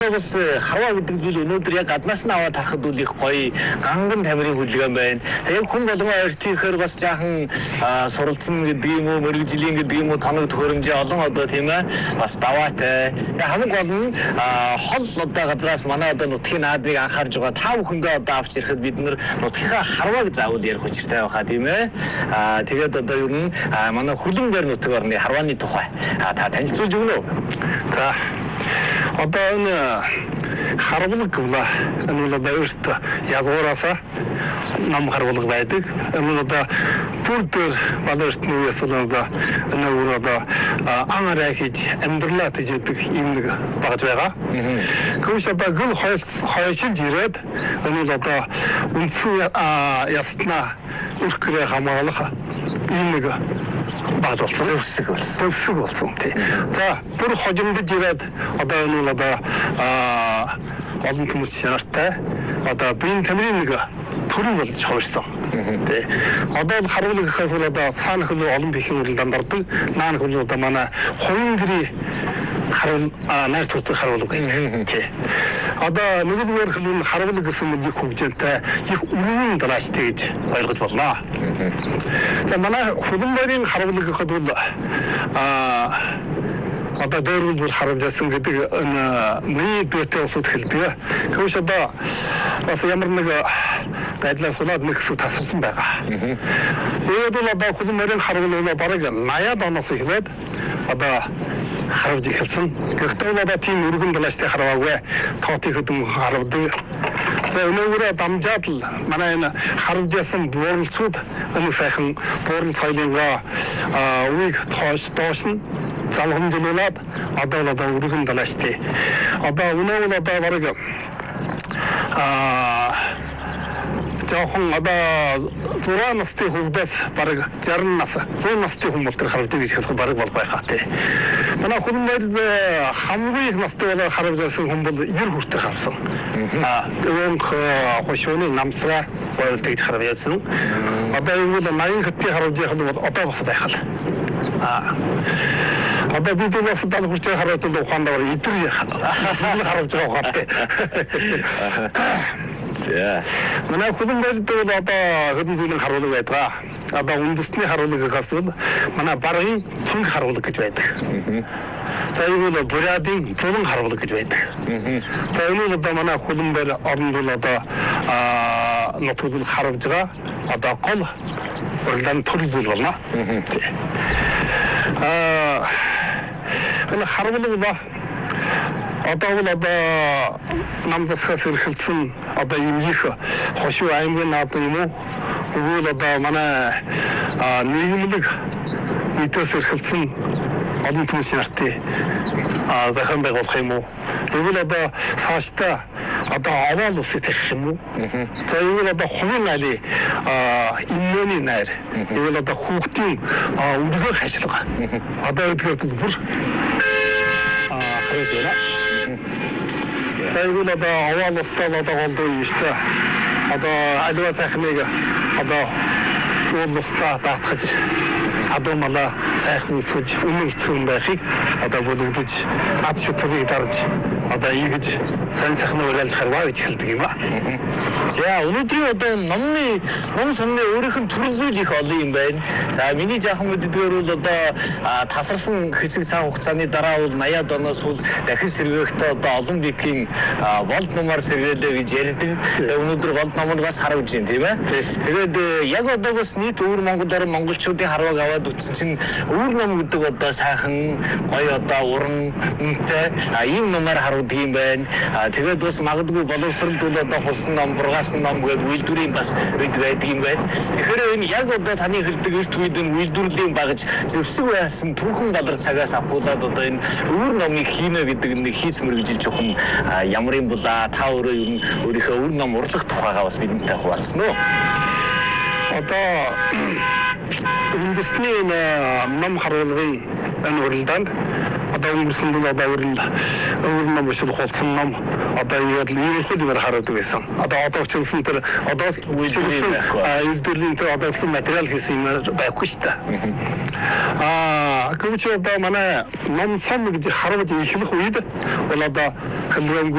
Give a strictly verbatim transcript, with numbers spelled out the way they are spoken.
Бас харваа гэдэг зүйл өнөөдөр яг гаднаас нь аваад харахад үл их гоё ганган тамирын хөдөлгөөн байна. Яг хүн болгон ойртихоор бас жаахан суралцсан гэдэг юм уу, мэрэгжлийн гэдэг юм уу, тоног төхөөрөмжөө олон одоо тийм ээ бас даваатай. Яг хамгийн гол нь хол одоо газраас манай одоо нутгийн наадмыг анхаарж байгаа та бүхэндээ одоо авч ирэхэд бид нар нутгийнхаа харвааг заавал ярих учиртай байхаа тийм ээ. Аа тэгээд одоо ер нь манай Хүлэмбэр нутаг орны харвааны тухай та танилцуулж өгнө үү? За одоо энэ харвалаг гэвэл энэ бол одоо өөрт язгуураасаа нам харвалаг байдаг. Энэ одоо бүр дээр балууртны үеэс бол одоо энэ өөр одоо ангараа хийж амьдралаа гэж яддаг юм нэг багж байгаа. Гэхдээ одоо гол хойшилж ирээд энэ бол одоо үндсэн ястна үрхрээ хамгаалах юм нэг баад болсон. Зөвсөг болсон. Зөвсөг болсон тий. За бүр хожимдож ирээд одоо энэ бол одоо олон хүмүүс чанартай одоо биеийн тамирын нэг төрөл болж хувирсан. Тий. Одоо л харвалаг гэхээс бол одоо цаана хөл олон биеийн уралдаанд ордог. Наан хөл одоо манай хувийн гэрээ харвал найр туртар харвалаг байдаг. Тий. Одоо нэгдүгээр хөл харвалаг гэсэн мэт их хөгжөнтэй их өргөн далаачтай гэж ойлгож болно. За манай Хүлэмбэрийн харвалаг гэхэд бол аа одоо дөрвөл харамжсан гэдэг энэ миний дэвтэй усуд хэлдэг. Гэхдээ одоо бас ямар нэг байдлаас болоод нэг хэсэг тасарсан байгаа. Тэгээд бол одоо Хүлэмбэрийн харвал бол бараг наяад оноос эхлээд одоо харамж эхэлсэн. Гэхдээ одоо тийм өргөн далаачтай харваагүй тоотын хөдөн харавдаг. За өнөөгөө дамжаад л манай энэ харамжсан бууралцууд энэ сайхан буурал соёлынгаа үеийг тоош доош нь залгамжлуулаад одоо л одоо өргөн далаачтай. Одоо өнөөгөө одоо бараг аа жоохон одоо зураа насны хүүхдээс бараг жаргал нас, сүүл насны хүмүүс төр харамждаг гэж хэлэх бараг бол байхаа тий. Манай Хүлэмбэрд хамгийн их настай бол харамжсан хүн бол ер хүртэр харсан. Аа өвөнх хошууны намсраа бойлдог гэж харамжсан. Одоо энэ бол наян хөтний харамжих нь бол одоо бас байх л. Аа одоо бид бас дал хүртээ харамждаг ухаандаа идэр харамж байгаа ухаантай. За. Манай Хүлэмбэрд бол одоо хэдэн зүйлийн харуулга байдаг. Одоо үндэсний харуулга гэхээс бол манай баргын төнг харуулга гэж байдаг. За энэ бол бурядын зулан харуулга гэж байдаг. За энэ бол одоо манай Хүлэмбэр орнд бол одоо нутгууд харуулж байгаа одоо гол уралдааны төрөл зүйл болно. Аа энэ харуулга ба одоо бол одоо нам засгаас эрхэлсэн одоо юм их хошуу аймгийн наадам юм уу? Өгөөл одоо манай нийгэмлэг нийтээс эрхэлсэн олон хүмүүс нартыг зохион байгуулах юм уу? Тэгвэл одоо цаашдаа одоо аваал усыг тавих юм уу? За энэ одоо хувийн али иннэний найр. Тэгвэл одоо хүүхдийн өргөө хашлага. Одоо эдгээр бүр аа хэрэг яа. За энэ одоо аваал устал одоо голдоо юм шүү дээ. Одоо аливаа сайхныг одоо уул устаа даатгаж одоо мала сайхан үсгэж өмнө хэцүүн байхыг одоо бүлэгдэж ад шүтлийг дарж одоо ийгэж сайн сайхан уриалж харваа гэж хэлдэг юм аа. За өнөөдрийн одоо номны ном сумны өөрийнх нь төрөл зүйл их олон юм байна. За миний жаахан мэддгээр бол одоо тасарсан хэсэг цаг хугацааны дараа бол наяад оноос бол дахин сэргээхдээ одоо олон биеийн болд номоор сэргээлээ гэж ярьдаг. Өнөөдөр болд номыг бас харуулж байна тийм ээ. Тэгээд яг одоо бас нийт өвөр Монгол орн монголчуудын харвааг аваад утсан чинь өвөр ном гэдэг одоо сайхан гоё одоо уран үнэтэй ийм номоор харуулдаг юм байна. Тэгээд бас магадгүй боловсролд бол одоо хулсан ном, бургаасан ном гэдэг үйлдвэрийн бас үед байдаг юм байна. Тэгэхээр энэ яг одоо таны хэлдэг эрт үед нь үйлдвэрлэлийн багж зэвсэг байсан түүхэн галар цагаас авахуулаад одоо энэ өвөр номыг хийнэ гэдэг нэг хийц мөргөжилж ухам ямар юм була та өөрөө ер нь өөрийнхөө өвөр ном урлах тухайгаа бас бидэнтэй хуваалцсан уу? Одоо үндэсний ном харуулгын энэ уралдаанд одоо өнгөрсөн бол одоо өрн өрн ном бишэл хулсан ном одоо яг л иймэрхүү юмар харагддаг байсан. Одоо одоо чилсэн тэр одоо үйлдвэрлэлийн үйлдвэрлэлийн тэр одоо материал хийсэн юм байхгүй шүү дээ. Аа гэвч одоо манай ном сон гэж харуулж эхлэх үед бол одоо